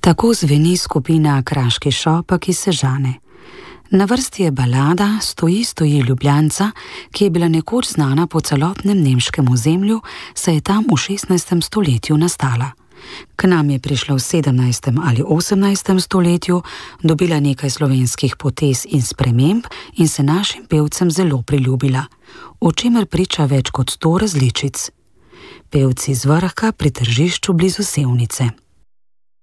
Tako zveni skupina Kraški šopek iz Sežane. Na vrsti je balada Stoji Ljubljanca, ki je bila nekoč znana po celotnem nemškem ozemlju, saj je tam v 16. stoletju nastala. K nam je prišla v 17. ali 18. stoletju, dobila nekaj slovenskih potez in sprememb in se našim pevcem zelo priljubila, o čemer priča več kot 100 različic. Pevci z Vrhka pri Tržišču blizu Sevnice.